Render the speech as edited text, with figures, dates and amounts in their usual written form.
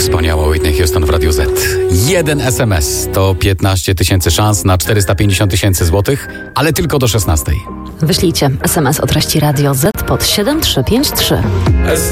Wspaniała Whitney Houston w Radiu Z. Jeden SMS to 15 000 szans na 450 000 złotych, ale tylko do 16. Wyślijcie SMS o treści Radio Z pod 7353.